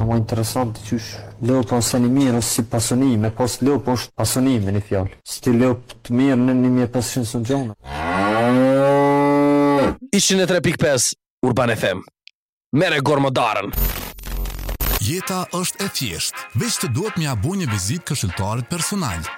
më interesant qysh lopa ose një mirë ose si pasunime, pas lopa është pasunime një fjallë. Si ti lopë të mirë në 1500 së gjona. 103.5 Urban FM. Mere gormodarën. Jeta është e thjeshtë, veç të duhet mja bu një vizit këshilltarit personal.